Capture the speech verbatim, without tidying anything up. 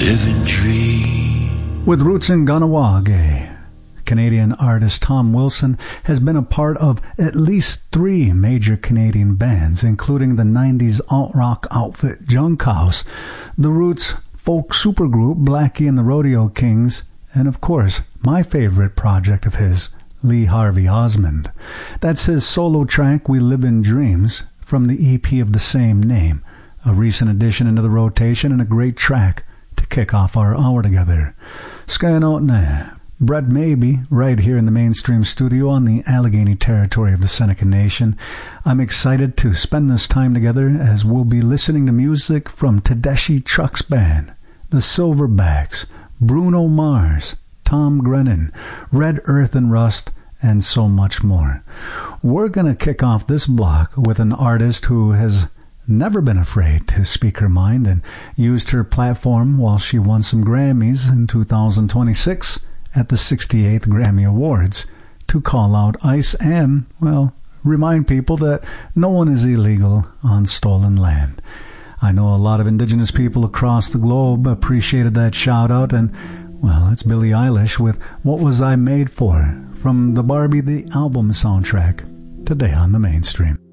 living dream. With roots in Kahnawake, Canadian artist Tom Wilson has been a part of at least three major Canadian bands, including the nineties alt-rock outfit Junkhouse, the Roots folk supergroup Blackie and the Rodeo Kings, and of course, my favorite project of his, Lee Harvey Osmond. That's his solo track, We Live in Dreams, from the E P of the same name, a recent addition into the rotation and a great track to kick off our hour together. Skyanoutna, Brett Maybe, right here in the Mainstream studio on the Allegheny territory of the Seneca Nation. I'm excited to spend this time together as we'll be listening to music from Tedeschi Trucks Band, the Silverbacks, Bruno Mars, Tom Grennan, Red Earth and Rust, and so much more. We're going to kick off this block with an artist who has never been afraid to speak her mind and used her platform while she won some Grammys in two thousand twenty-six at the sixty-eighth Grammy Awards to call out ICE and, well, remind people that no one is illegal on stolen land. I know a lot of Indigenous people across the globe appreciated that shout out, and, well, it's Billie Eilish with What Was I Made For from the Barbie the Album soundtrack today on the Mainstream.